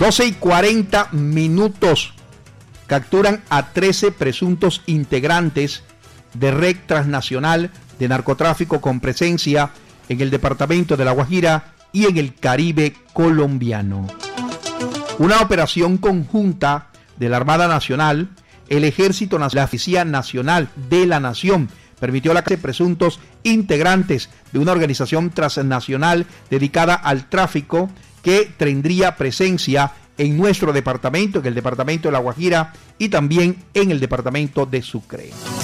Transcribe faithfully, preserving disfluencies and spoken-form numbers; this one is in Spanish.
doce y cuarenta minutos. Capturan a trece presuntos integrantes de red transnacional de narcotráfico con presencia en el departamento de La Guajira y en el Caribe colombiano. Una operación conjunta de la Armada Nacional, el Ejército Nacional, la Policía Nacional de la Nación permitió la captura de presuntos integrantes de una organización transnacional dedicada al tráfico que tendría presencia en nuestro departamento, en el departamento de La Guajira y también en el departamento de Sucre.